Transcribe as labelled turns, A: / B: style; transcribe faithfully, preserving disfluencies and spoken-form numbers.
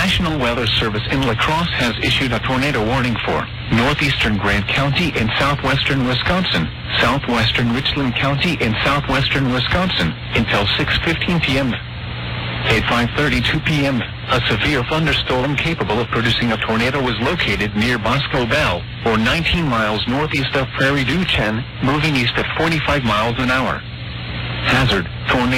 A: National Weather Service in La Crosse has issued a tornado warning for northeastern Grant County in southwestern Wisconsin, southwestern Richland County in southwestern Wisconsin, until six fifteen p.m. At five thirty-two p.m., a severe thunderstorm capable of producing a tornado was located near Bosco Bell, or nineteen miles northeast of Prairie du Chien, moving east at forty-five miles an hour. Hazard, tornado.